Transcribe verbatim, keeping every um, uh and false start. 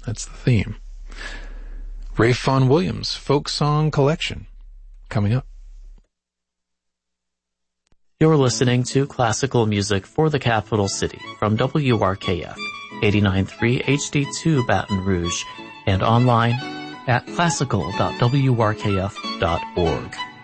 That's the theme. Rafe Vaughan Williams, Folk Song Collection, coming up. You're listening to classical music for the capital city from W R K F, eighty-nine point three H D two Baton Rouge, and online at classical dot w r k f dot org.